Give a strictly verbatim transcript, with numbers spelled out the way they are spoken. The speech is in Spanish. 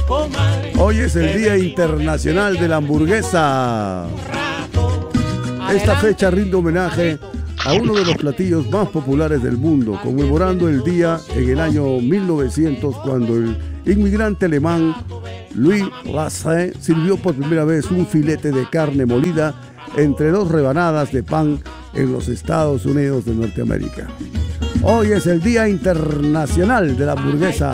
Hoy es el Día Internacional de la Hamburguesa. Esta fecha rinde homenaje a uno de los platillos más populares del mundo, conmemorando el día en el año mil novecientos, cuando el inmigrante alemán Louis Brasse sirvió por primera vez un filete de carne molida entre dos rebanadas de pan en los Estados Unidos de Norteamérica. Hoy es el Día Internacional de la Hamburguesa.